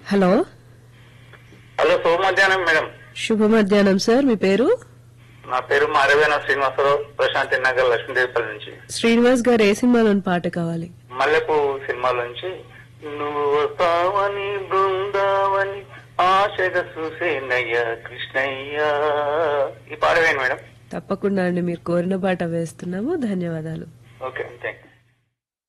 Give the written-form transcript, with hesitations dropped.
Hello, hello, శుభ మధ్యాహ్నం madam. శుభ మధ్యాహ్నం సార్. మీ పేరు? నా పేరు మారవేణ శ్రీనివాసరావు, ప్రశాంతి నగర్, లక్ష్మీదేవిపల్లి నుంచి. శ్రీనివాస్ గారు ఏ సినిమాలోని పాట కావాలి? మల్లెపూ సినిమాల నుంచి. నువ్వు వస్తావని బృందావని ఆశగా చూసేనయ్య కృష్ణయ్య, ఈ పాట వేయండి మేడం. తప్పకుండా అండి, మీరు కోరిన పాట వేస్తున్నాము. ధన్యవాదాలు. Okay, thank you.